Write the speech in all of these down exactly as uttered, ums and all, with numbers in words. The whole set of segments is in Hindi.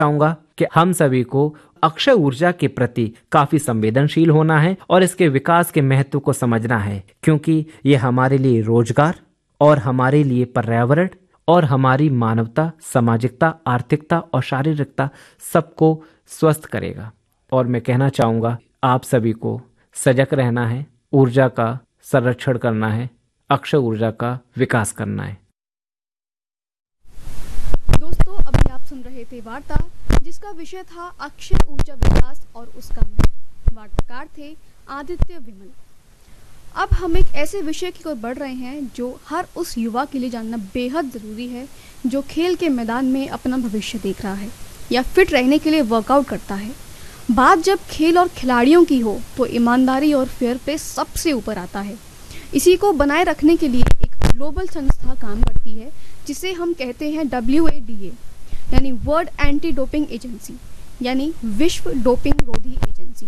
चाहूंगा कि हम सभी को अक्षय ऊर्जा के प्रति काफी संवेदनशील होना है और इसके विकास के महत्व को समझना है, क्योंकि ये हमारे लिए रोजगार और हमारे लिए पर्यावरण और हमारी मानवता, सामाजिकता, आर्थिकता और शारीरिकता सबको स्वस्थ करेगा। और मैं कहना चाहूंगा आप सभी को सजग रहना है, ऊर्जा का संरक्षण करना है, अक्षय ऊर्जा का विकास करना है। दोस्तों, अभी आप सुन रहे थे वार्ता जिसका विषय था अक्षय ऊर्जा विकास और उसका महत्व। वार्ताकार थे आदित्य विमल। अब हम एक ऐसे विषय की ओर बढ़ रहे हैं जो हर उस युवा के लिए जानना बेहद ज़रूरी है जो खेल के मैदान में अपना भविष्य देख रहा है या फिट रहने के लिए वर्कआउट करता है। बात जब खेल और खिलाड़ियों की हो तो ईमानदारी और फेयर प्ले सबसे ऊपर आता है। इसी को बनाए रखने के लिए एक ग्लोबल संस्था काम करती है जिसे हम कहते हैं डब्ल्यू ए डी ए यानी वर्ल्ड एंटी डोपिंग एजेंसी, यानी विश्व डोपिंग रोधी एजेंसी।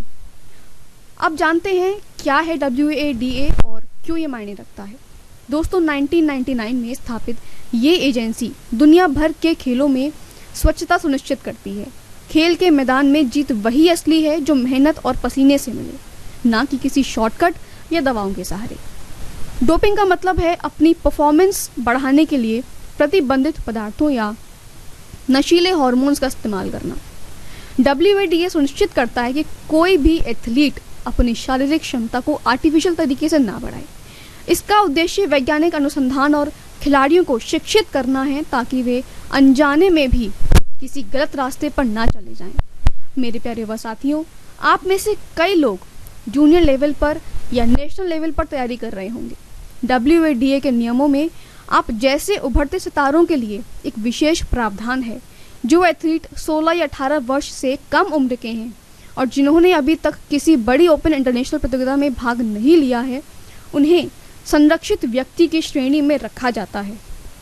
अब जानते हैं क्या है डब्ल्यू ए डी ए और क्यों ये मायने रखता है। दोस्तों, उन्नीस सौ निन्यानवे में स्थापित ये एजेंसी दुनिया भर के खेलों में स्वच्छता सुनिश्चित करती है। खेल के मैदान में जीत वही असली है जो मेहनत और पसीने से मिले, ना कि किसी शॉर्टकट या दवाओं के सहारे। डोपिंग का मतलब है अपनी परफॉर्मेंस बढ़ाने के लिए प्रतिबंधित पदार्थों या नशीले हार्मोन्स का इस्तेमाल करना। डब्ल्यू ए डी ए सुनिश्चित करता है कि कोई भी एथलीट अपनी शारीरिक क्षमता को आर्टिफिशियल तरीके से ना बढ़ाए। इसका उद्देश्य वैज्ञानिक अनुसंधान और खिलाड़ियों को शिक्षित करना है ताकि वे अनजाने में भी किसी गलत रास्ते पर ना चले जाएं। मेरे प्यारे युवा साथियों, आप में से कई लोग जूनियर लेवल पर या नेशनल लेवल पर तैयारी कर रहे होंगे। डब्ल्यू ए डी ए के नियमों में आप जैसे उभरते सितारों के लिए एक विशेष प्रावधान है। जो एथलीट सोलह या अठारह वर्ष से कम उम्र के हैं और जिन्होंने अभी तक किसी बड़ी ओपन इंटरनेशनल प्रतियोगिता में भाग नहीं लिया है, उन्हें संरक्षित व्यक्ति की श्रेणी में रखा जाता है।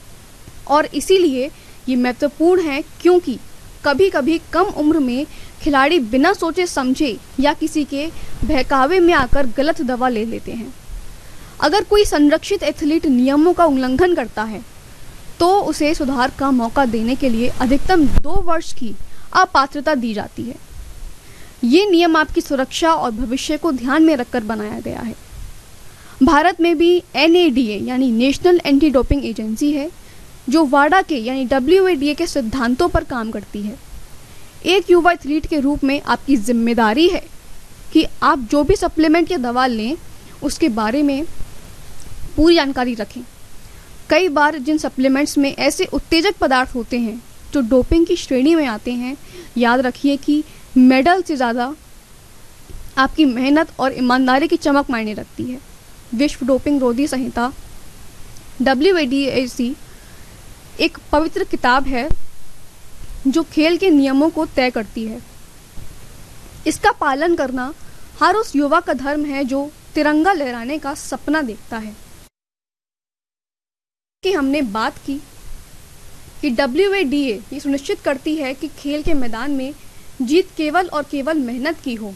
और इसीलिए ये महत्वपूर्ण है क्योंकि कभी कभी कम उम्र में खिलाड़ी बिना सोचे समझे या किसी के बहकावे में आकर गलत दवा ले लेते हैं। अगर कोई संरक्षित एथलीट नियमों का उल्लंघन करता है तो उसे सुधार का मौका देने के लिए अधिकतम दो वर्ष की अपात्रता दी जाती है। ये नियम आपकी सुरक्षा और भविष्य को ध्यान में रखकर बनाया गया है। भारत में भी एन ए डी ए यानी नेशनल एंटी डोपिंग एजेंसी है जो वाडा के यानी डब्ल्यू ए डी ए के सिद्धांतों पर काम करती है। एक युवा एथलीट के रूप में आपकी जिम्मेदारी है कि आप जो भी सप्लीमेंट या दवा लें उसके बारे में पूरी जानकारी रखें। कई बार जिन सप्लीमेंट्स में ऐसे उत्तेजक पदार्थ होते हैं जो डोपिंग की श्रेणी में आते हैं, याद रखिए कि मेडल से ज़्यादा आपकी मेहनत और ईमानदारी की चमक मायने रखती है। विश्व डोपिंग रोधी संहिता डब्ल्यू ए डी ए सी एक पवित्र किताब है जो खेल के नियमों को तय करती है। इसका पालन करना हर उस युवा का धर्म है जो तिरंगा लहराने का सपना देखता है। कि हमने बात की कि डब्ल्यू ए डी ए ये सुनिश्चित करती है कि खेल के मैदान में जीत केवल और केवल मेहनत की हो।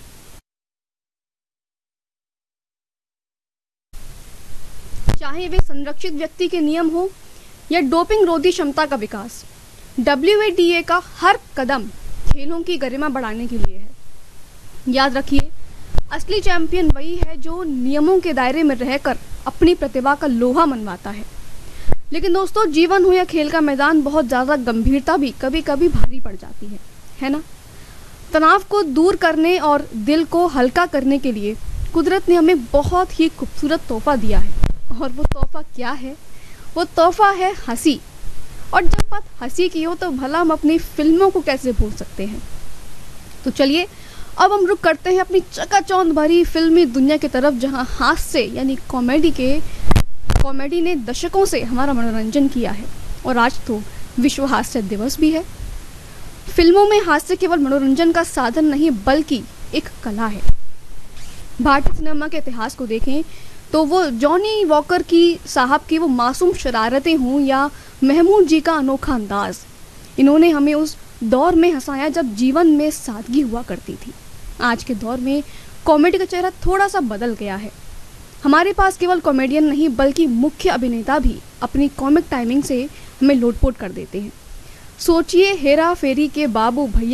चाहे वे संरक्षित व्यक्ति के नियम हो या डोपिंग रोधी क्षमता का विकास, डब्ल्यू ए डी ए का हर कदम खेलों की गरिमा बढ़ाने के लिए है। याद रखिए, असली चैंपियन वही है जो नियमों के दायरे में रहकर अपनी प्रतिभा का लोहा मनवाता है। लेकिन दोस्तों, जीवन हो या खेल का मैदान, बहुत ज़्यादा गंभीरता भी कभी कभी भारी पड़ जाती है, है ना। तनाव को दूर करने और दिल को हल्का करने के लिए कुदरत ने हमें बहुत ही खूबसूरत तोहफा दिया है। और वो तोहफा क्या है? वो तोहफा है हंसी। और जब बात हंसी की हो तो भला हम अपनी फिल्मों को कैसे भूल सकते हैं। तो चलिए अब हम रुक करते हैं अपनी चकाचौंध भरी फिल्मी दुनिया की तरफ, जहां हास्य यानी कॉमेडी के कॉमेडी ने दशकों से हमारा मनोरंजन किया है। और आज तो विश्व हास्य दिवस भी है। फिल्मों में हास्य केवल मनोरंजन का साधन नहीं बल्कि एक कला है। भारतीय सिनेमा के इतिहास को देखें तो वो जॉनी वॉकर की साहब की वो मासूम शरारतें हों या महमूद जी का अनोखा अंदाज, इन्होंने हमें उस दौर में हंसाया जब जीवन में सादगी हुआ करती थी। आज के दौर में कॉमेडी का चेहरा थोड़ा सा बदल गया है। हमारे पास केवल कॉमेडियन नहीं बल्कि मुख्य अभिनेता भी अपनी कॉमिक टाइमिंग से हमें लोटपोट कर देते हैं। सोचिए हेरा फेरी के बाबू भैया